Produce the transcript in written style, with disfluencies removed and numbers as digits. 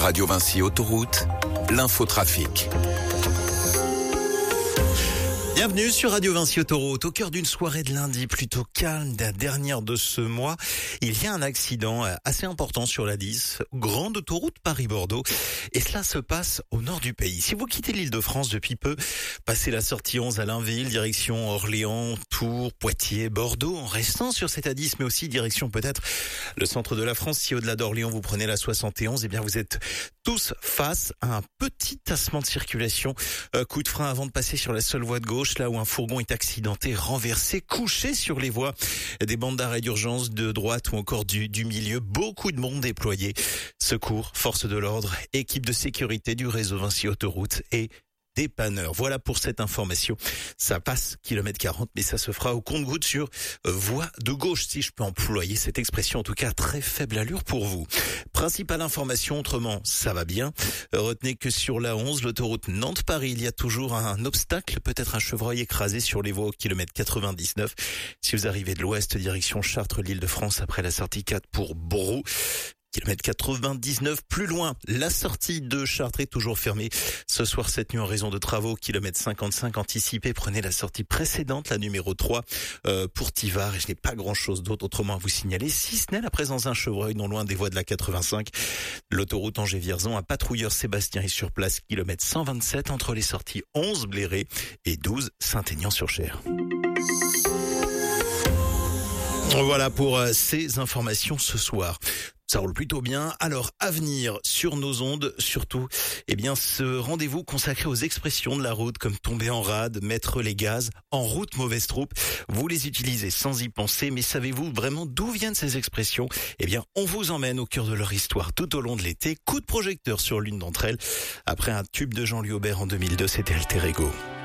Radio Vinci Autoroute, l'infotrafic. Bienvenue sur Radio Vinci Autoroute, au cœur d'une soirée de lundi plutôt calme, la dernière de ce mois. Il y a un accident assez important sur la 10, grande autoroute Paris-Bordeaux, et cela se passe au nord du pays. Si vous quittez l'Île-de-France depuis peu, passez la sortie 11 à Lainville, direction Orléans, Tours, Poitiers, Bordeaux, en restant sur cette A10, mais aussi direction peut-être le centre de la France. Si au-delà d'Orléans vous prenez la 71, eh bien vous êtes tous face à un petit tassement de circulation. Coup de frein avant de passer sur la seule voie de gauche, là où un fourgon est accidenté, renversé, couché sur les voies. Des bandes d'arrêt d'urgence de droite ou encore du milieu. Beaucoup de monde déployé. Secours, forces de l'ordre, équipe de sécurité du réseau Vinci Autoroute et dépanneur. Voilà pour cette information. Ça passe kilomètre 40, mais ça se fera au compte-gouttes sur voie de gauche, si je peux employer cette expression, en tout cas très faible allure pour vous. Principale information, autrement, ça va bien. Retenez que sur la 11, l'autoroute Nantes-Paris, il y a toujours un obstacle, peut-être un chevreuil écrasé sur les voies au kilomètre 99. Si vous arrivez de l'ouest, direction Chartres, l'Île-de-France, après la sortie 4 pour Brou, kilomètre 99, plus loin, la sortie de Chartres est toujours fermée. Ce soir, cette nuit, en raison de travaux, kilomètre 55 anticipé, prenez la sortie précédente, la numéro 3, pour Tivars. Et je n'ai pas grand-chose d'autre autrement à vous signaler, si ce n'est la présence d'un chevreuil non loin des voies de la 85. L'autoroute Angers-Vierzon, un patrouilleur Sébastien est sur place, kilomètre 127, entre les sorties 11 Bléré et 12 Saint-Aignan-sur-Cher. Voilà pour ces informations ce soir. Ça roule plutôt bien. Alors, à venir sur nos ondes, surtout, ce rendez-vous consacré aux expressions de la route, comme tomber en rade, mettre les gaz, en route mauvaise troupe. Vous les utilisez sans y penser, mais savez-vous vraiment d'où viennent ces expressions? On vous emmène au cœur de leur histoire tout au long de l'été. Coup de projecteur sur l'une d'entre elles. Après un tube de Jean-Louis Aubert en 2002, c'était Alter Ego.